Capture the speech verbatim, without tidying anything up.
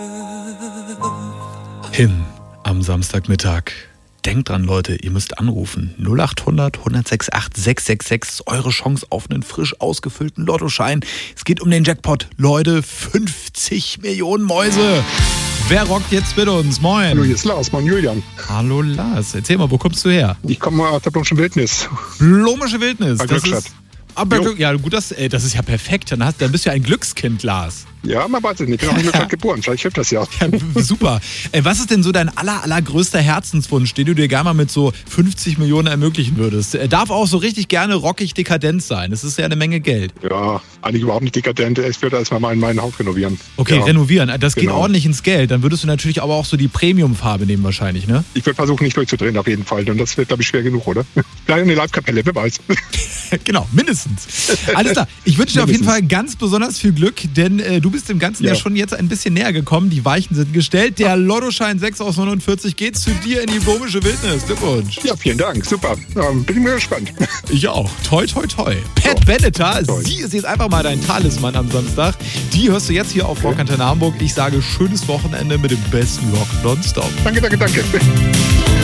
Hin am Samstagmittag. Denkt dran, Leute, ihr müsst anrufen. null acht hundert, hundertsechsundachtzig, sechshundertsechsundsechzig. Eure Chance auf einen frisch ausgefüllten Lottoschein. Es geht um den Jackpot. Leute, fünfzig Millionen Mäuse. Wer rockt jetzt mit uns? Moin. Hallo, hier ist Lars, moin Julian. Hallo Lars. Erzähl mal, wo kommst du her? Ich komme aus der Blomischen Wildnis. Blomische Wildnis. Bei Das Glückstadt. ist, aber Glück, ja, gut, das, ey, das ist ja perfekt. Dann, hast, dann bist du ja ein Glückskind, Lars. Ja, man weiß es nicht. Ich bin auch in Glückstadt geboren. Vielleicht hilft das ja. Ja, super. Ey, was ist denn so dein aller, allergrößter Herzenswunsch, den du dir gerne mal mit so fünfzig Millionen ermöglichen würdest? Er darf auch so richtig gerne rockig dekadent sein. Das ist ja eine Menge Geld. Ja, eigentlich überhaupt nicht dekadent. Ich würde erstmal mein, mein Haus renovieren. Okay, ja. renovieren. Das geht Genau. ordentlich ins Geld. Dann würdest du natürlich aber auch so die Premium-Farbe nehmen wahrscheinlich, ne? Ich würde versuchen, nicht durchzudrehen auf jeden Fall. Und das wird, glaube ich, schwer genug, oder? Vielleicht eine Live-Kapelle, wer weiß. Genau, mindestens. Alles klar. Ich wünsche dir auf jeden Fall ganz besonders viel Glück, denn äh, du bist dem Ganzen ja. ja schon jetzt ein bisschen näher gekommen. Die Weichen sind gestellt. Der Lottoschein sechs aus neunundvierzig geht zu dir in die Blomische Wildnis. Glückwunsch. Ja, vielen Dank. Super. Ähm, bin ich mir gespannt. Ich auch. Toi, toi, toi. Pat so. Benatar, toi. Sie ist jetzt einfach mal dein Talisman am Samstag. Die hörst du jetzt hier auf Rock Antenne Hamburg. Ich sage schönes Wochenende mit dem besten Rock nonstop. Danke, danke, danke.